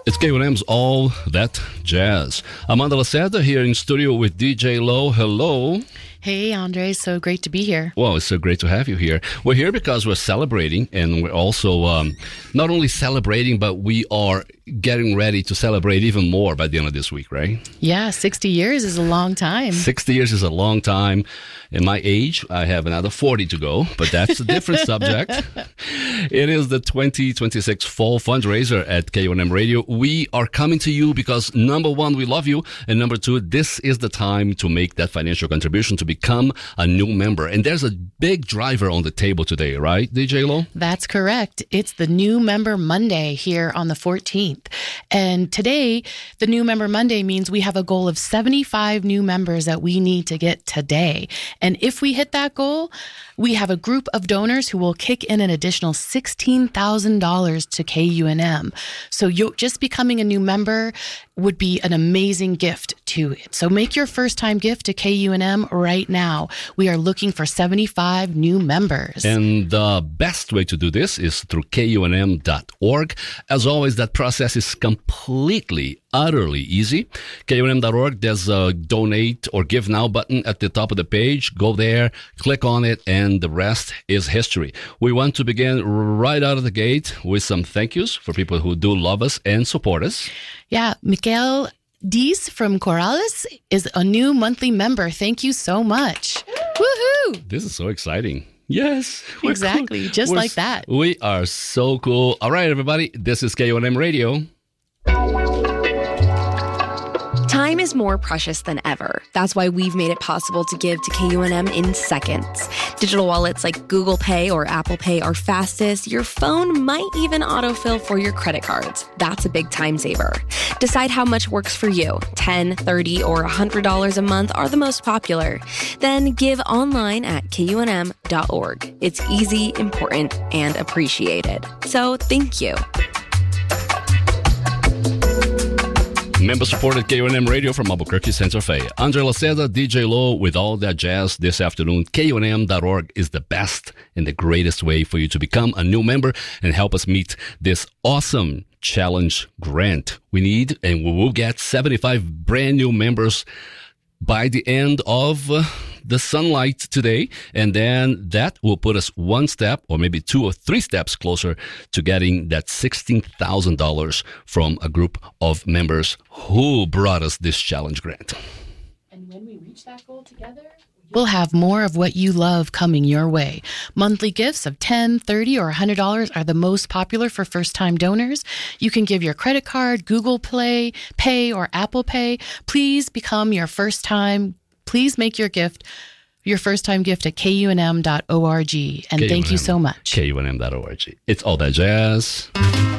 It's KUNM's All That Jazz. Amanda Lacerda here in studio with DJ Lo. Hello. Hey, Andre. So great to be here. Well, it's so great to have you here. We're here because we're celebrating, and we're also not only celebrating, but we are getting ready to celebrate even more by the end of this week, right? Yeah, 60 years is a long time. 60 years is a long time. In my age, I have another 40 to go, but that's a different subject. It is the 2026 Fall Fundraiser at KUNM Radio. We are coming to you because, number one, we love you, and number two, this is the time to make that financial contribution to become a new member. And there's a big driver on the table today, right, DJ Lo? That's correct. It's the New Member Monday here on the 14th. And today, the New Member Monday means we have a goal of 75 new members that we need to get today. And if we hit that goal, we have a group of donors who will kick in an additional $16,000 to KUNM. So just becoming a new member would be an amazing gift to it. So make your first time gift to KUNM right now. We are looking for 75 new members. And the best way to do this is through KUNM.org. As always, that process is completely, utterly easy. KUNM.org, there's a donate or give now button at the top of the page. Go there, click on it, and the rest is history. We want to begin right out of the gate with some thank yous for people who do love us and support us. Yeah, Miguel Diaz from Corrales is a new monthly member. Thank you so much. Woohoo! This is so exciting. Yes. Exactly. Cool. Just like that. We are so cool. All right, everybody. This is KUNM Radio. Time is more precious than ever. That's why we've made it possible to give to KUNM in seconds. Digital wallets like Google Pay or Apple Pay are fastest. Your phone might even autofill for your credit cards. That's a big time saver. Decide how much works for you. $10, $30, or $100 a month are the most popular. Then give online at KUNM.org. It's easy, important, and appreciated. So thank you. Member-supported KUNM Radio from Albuquerque, Santa Fe. Andre Lacerda, DJ Lo with All That Jazz this afternoon. KUNM.org is the best and the greatest way for you to become a new member and help us meet this awesome challenge grant. We need, and we will get 75 brand new members by the end of the sunlight today, and then that will put us one step or maybe 2 or 3 steps closer to getting that $16,000 from a group of members who brought us this challenge grant. And when we reach that goal together, we'll have more of what you love coming your way. Monthly gifts of $10, $30, or $100 are the most popular for first-time donors. You can give your credit card, Google Play, Pay, or Apple Pay. Please make your gift your first-time gift at KUNM.org. And thank you so much. KUNM.org. It's All That Jazz.